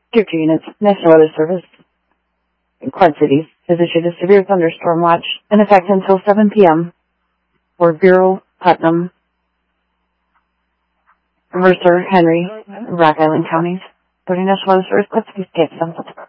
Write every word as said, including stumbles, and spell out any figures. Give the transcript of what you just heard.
Tier two units, National Weather Service in Quad Cities has issued a severe thunderstorm watch in effect until seven p.m. for Bureau, Putnam, Mercer, Henry, Rock Island counties. According to National Weather Service, let's get some.